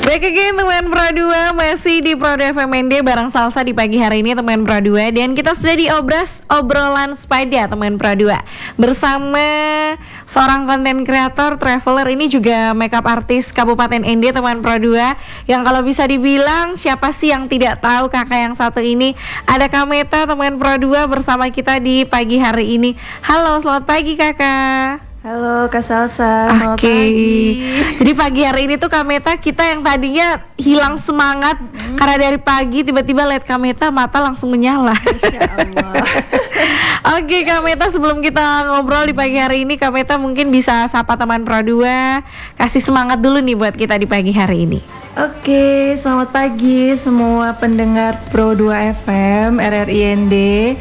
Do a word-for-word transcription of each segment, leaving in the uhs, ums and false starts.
Back again teman Pro dua, masih di Pro dua F M N D bareng Salsa di pagi hari ini teman Pro dua. Dan kita sudah di obras obrolan sepeda teman Pro dua bersama seorang konten kreator, traveler, ini juga makeup artis Kabupaten N D teman Pro dua. Yang kalau bisa dibilang siapa sih yang tidak tahu kakak yang satu ini. Ada Kameta teman Pro dua bersama kita di pagi hari ini. Halo, selamat pagi kakak. Halo Kak Salsa, selamat Oke. pagi. Jadi pagi hari ini tuh Kameta kita yang tadinya hilang semangat hmm. karena dari pagi tiba-tiba lihat Kameta mata langsung menyala. Masya Allah. Oke Kameta, sebelum kita ngobrol di pagi hari ini, Kameta mungkin bisa sapa teman Pro dua, kasih semangat dulu nih buat kita di pagi hari ini. Oke, selamat pagi semua pendengar Pro dua F M R R I N D.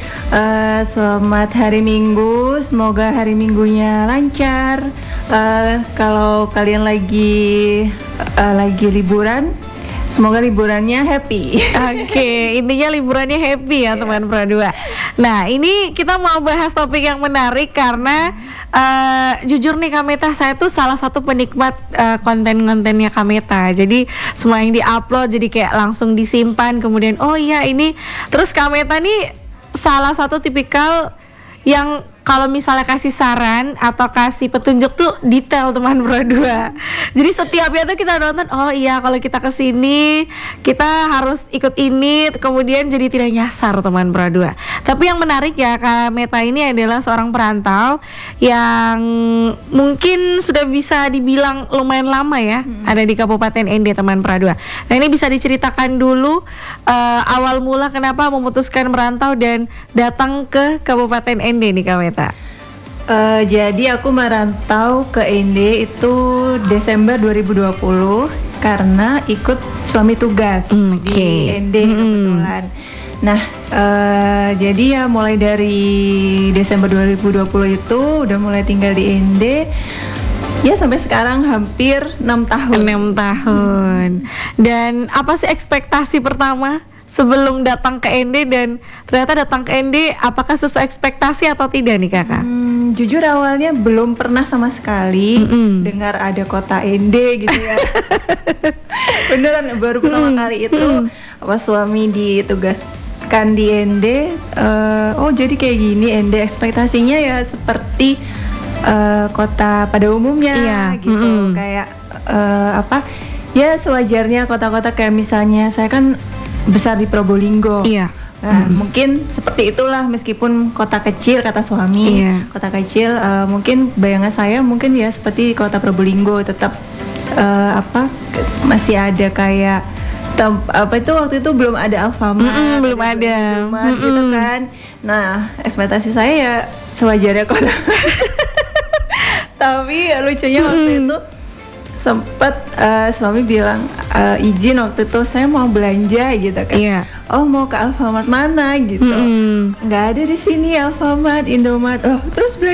uh, Selamat hari Minggu, semoga hari Minggunya lancar. uh, Kalau kalian lagi uh, lagi liburan, semoga liburannya happy. Oke, intinya liburannya happy ya teman Pro dua. Nah, ini kita mau bahas topik yang menarik karena uh, jujur nih Kameta, saya tuh salah satu penikmat uh, konten-kontennya Kameta. Jadi semua yang diupload jadi kayak langsung disimpan, kemudian oh iya ini. Terus Kameta nih salah satu tipikal yang kalau misalnya kasih saran atau kasih petunjuk tuh detail teman Pro dua. Jadi setiapnya tuh kita nonton, oh iya kalau kita kesini kita harus ikut ini, kemudian jadi tidak nyasar teman Pro dua. Tapi yang menarik ya, Kak Meta ini adalah seorang perantau yang mungkin sudah bisa dibilang lumayan lama ya hmm. ada di Kabupaten N D teman Pro dua. Nah ini bisa diceritakan dulu uh, awal mula kenapa memutuskan merantau dan datang ke Kabupaten N D nih Kak Meta. Uh, jadi aku merantau ke N D itu Desember dua ribu dua puluh karena ikut suami tugas mm, okay. di N D mm. kebetulan. Nah, uh, jadi ya mulai dari Desember dua ribu dua puluh itu udah mulai tinggal di N D. Ya sampai sekarang hampir enam tahun. enam tahun. Dan apa sih ekspektasi pertama sebelum datang ke N D, dan ternyata datang ke N D apakah sesuai ekspektasi atau tidak nih kakak? Hmm, jujur awalnya belum pernah sama sekali Mm-mm. dengar ada kota N D gitu ya. Beneran baru pertama mm. kali itu mm. pas suami ditugaskan di N D. Uh, oh jadi kayak gini N D, ekspektasinya ya seperti uh, kota pada umumnya iya. gitu. Mm-mm. Kayak uh, apa? Ya sewajarnya kota-kota kayak misalnya saya kan besar di Probolinggo. Iya. Nah, mm. mungkin seperti itulah meskipun kota kecil kata suami. Iya. Kota kecil uh, mungkin bayangan saya mungkin ya seperti kota Probolinggo, tetap uh, apa masih ada kayak tem- apa itu waktu itu belum ada Alfamart, Mm-mm, belum ada, ada gitu kan. Nah, ekspektasi saya ya sewajarnya kota. Tapi lucunya Mm-mm. waktu itu sempat uh, suami bilang uh, izin waktu itu saya mau belanja gitu kan. Iya. Oh mau ke Alfamart mana gitu. Mm-mm. Nggak ada di sini Alfamart, Indomart. Oh terus belanja